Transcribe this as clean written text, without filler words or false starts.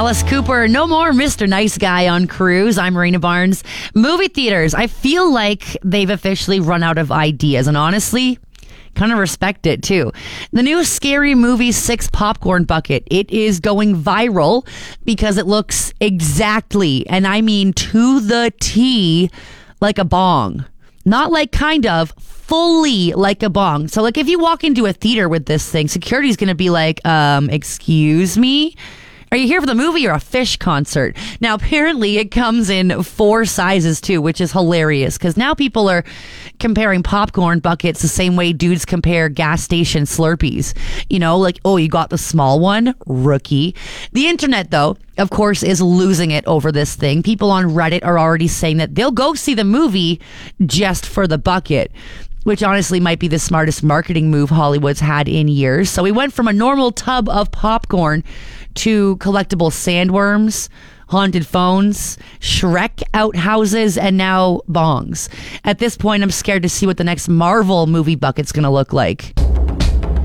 Alice Cooper, no more Mr. Nice Guy on cruise. I'm Marina Barnes. Movie theaters, I feel like they've officially run out of ideas, and honestly, kind of respect it too. The new Scary Movie 6 popcorn bucket, it is going viral because it looks exactly, and I mean to the T, like a bong. Not like kind of, fully like a bong. So like if you walk into a theater with this thing, security's going to be like, excuse me? Are you here for the movie or a Fish concert? Now, apparently it comes in 4 sizes too, which is hilarious because now people are comparing popcorn buckets the same way dudes compare gas station Slurpees. You know, like, oh, you got the small one? Rookie. The internet, though, of course, is losing it over this thing. People on Reddit are already saying that they'll go see the movie just for the bucket, which honestly might be the smartest marketing move Hollywood's had in years. So we went from a normal tub of popcorn to collectible sandworms, haunted phones, Shrek outhouses, and now bongs. At this point, I'm scared to see what the next Marvel movie bucket's going to look like.